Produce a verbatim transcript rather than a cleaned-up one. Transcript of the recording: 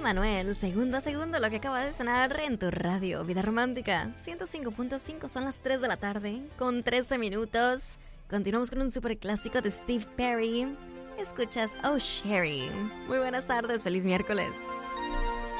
Manuel, segundo a segundo lo que acaba de sonar en tu radio, Vida Romántica. ciento cinco punto cinco, son las tres de la tarde, con trece minutos. Continuamos con un super clásico de Steve Perry. Escuchas Oh Sherry. Muy buenas tardes, feliz miércoles.